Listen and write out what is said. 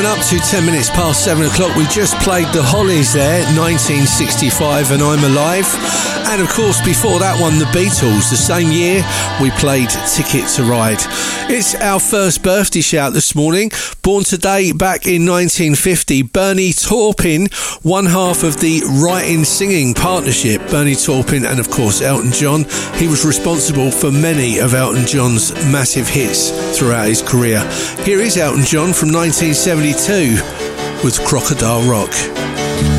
coming up to 10 minutes past 7 o'clock. We just played the Hollies there, 1965 and I'm Alive. And of course, before that one, the Beatles. The same year, we played Ticket to Ride. It's our first birthday shout this morning. Born today back in 1950, Bernie Taupin, one half of the writing-singing partnership. Bernie Taupin and, of course, Elton John. He was responsible for many of Elton John's massive hits throughout his career. Here is Elton John from 1972 with Crocodile Rock.